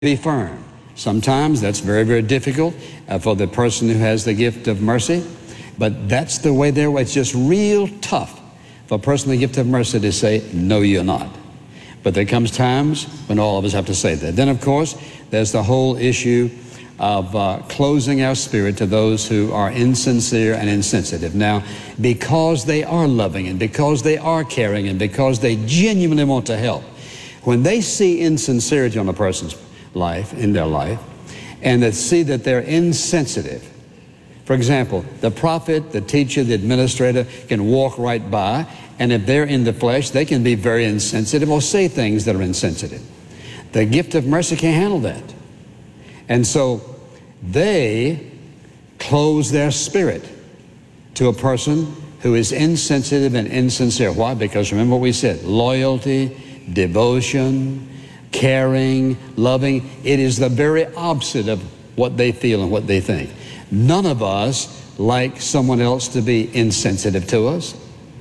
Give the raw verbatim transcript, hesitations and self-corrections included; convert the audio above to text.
be firm. Sometimes that's very, very difficult uh, for the person who has the gift of mercy, but that's the way they're. It's just real tough for a person with the gift of mercy to say, no, you're not. But there comes times when all of us have to say that. Then, of course, there's the whole issue of uh, closing our spirit to those who are insincere and insensitive. Now, because they are loving and because they are caring and because they genuinely want to help, when they see insincerity on a person's life, in their life, and that see that they're insensitive. For example, the prophet, the teacher, the administrator can walk right by, and if they're in the flesh, they can be very insensitive or say things that are insensitive. The gift of mercy can't handle that. And so they close their spirit to a person who is insensitive and insincere. Why? Because remember what we said, loyalty, devotion, caring, loving, it is the very opposite of what they feel and what they think. None of us like someone else to be insensitive to us.